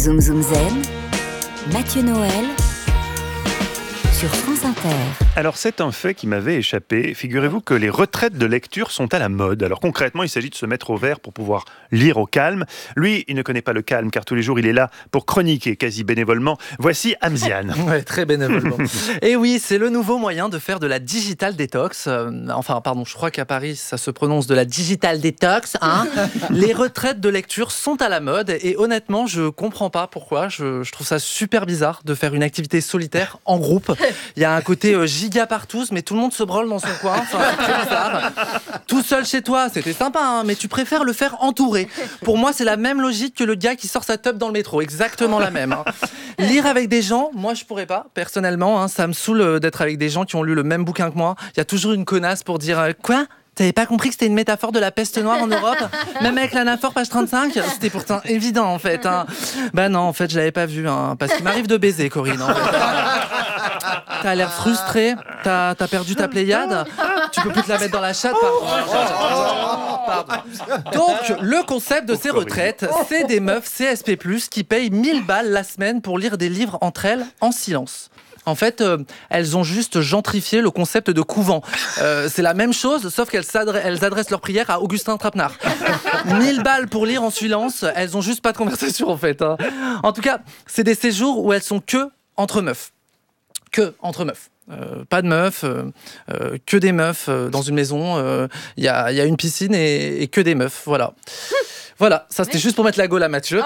Zoom Zoom Zen, Mathieu Noël sur France Inter. Alors c'est un fait qui m'avait échappé. Figurez-vous que les retraites de lecture sont à la mode. Alors concrètement, il s'agit de se mettre au vert pour pouvoir lire au calme. Lui, il ne connaît pas le calme car tous les jours il est là pour chroniquer quasi bénévolement. Voici Amziane. Ouais, très bénévolement. Et oui, c'est le nouveau moyen de faire de la digital détox. Je crois qu'à Paris, ça se prononce de la digital détox. Les retraites de lecture sont à la mode et honnêtement, je comprends pas pourquoi. Je trouve ça super bizarre de faire une activité solitaire en groupe. Il y a un côté giga par tous, mais tout le monde se branle dans son coin. Enfin, c'est très bizarre. Tout seul chez toi, c'était sympa, mais tu préfères le faire entouré. Pour moi, c'est la même logique que le gars qui sort sa teub dans le métro. Exactement la même. Lire avec des gens, moi je pourrais pas, personnellement. Ça me saoule d'être avec des gens qui ont lu le même bouquin que moi. Il y a toujours une connasse pour dire quoi ? T'avais pas compris que c'était une métaphore de la peste noire en Europe ? Même avec l'anaphore, page 35 ? C'était pourtant évident, en fait. Bah non, en fait, je l'avais pas vu. Parce qu'il m'arrive de baiser, Corinne. En fait. T'as l'air frustré. T'as perdu ta Pléiade. Tu peux plus te la mettre dans la chatte. Pardon. Donc, le concept de ces retraites, c'est des meufs CSP+, qui payent 1000 balles la semaine pour lire des livres entre elles en silence. En fait, elles ont juste gentrifié le concept de couvent. C'est la même chose, sauf qu'elles adressent leurs prières à Augustin Trapenard. 1000 balles pour lire en silence, elles ont juste pas de conversation en fait. En tout cas, c'est des séjours où elles sont que entre meufs. Que entre meufs. Pas de meufs, que des meufs dans une maison. Il y a une piscine et que des meufs, voilà. Voilà, ça c'était juste pour mettre la gaule à Mathieu.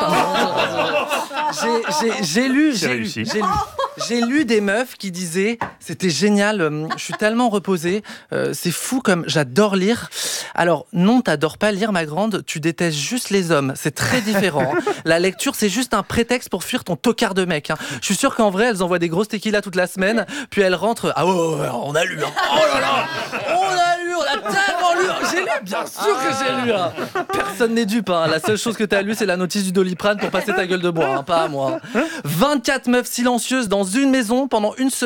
J'ai lu des meufs qui disaient c'était génial, je suis tellement reposée, c'est fou comme j'adore lire. Alors non, t'adores pas lire ma grande, tu détestes juste les hommes, c'est très différent. La lecture c'est juste un prétexte pour fuir ton tocard de mec. Je suis sûr qu'en vrai elles envoient des grosses tequilas toute la semaine, puis elles rentrent, ah ouais, on a lu, oh là là, on a tellement lu, j'ai lu, bien sûr que j'ai lu. Personne n'est dupe, la seule chose que t'as lu c'est la notice du Doliprane pour passer ta gueule de bois, pas à moi. 24 meufs silencieuses dans une maison pendant une semaine.